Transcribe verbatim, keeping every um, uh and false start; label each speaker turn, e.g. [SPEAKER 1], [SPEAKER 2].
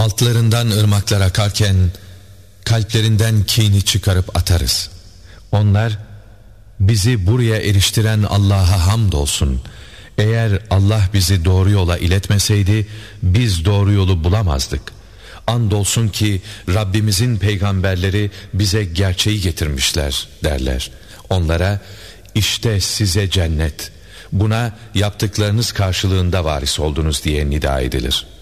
[SPEAKER 1] Altlarından ırmaklar akarken kalplerinden kini çıkarıp atarız. Onlar, bizi buraya eriştiren Allah'a hamdolsun. Eğer Allah bizi doğru yola iletmeseydi biz doğru yolu bulamazdık. Andolsun ki Rabbimizin peygamberleri bize gerçeği getirmişler derler. Onlara işte size cennet, buna yaptıklarınız karşılığında varis oldunuz diye nida edilir.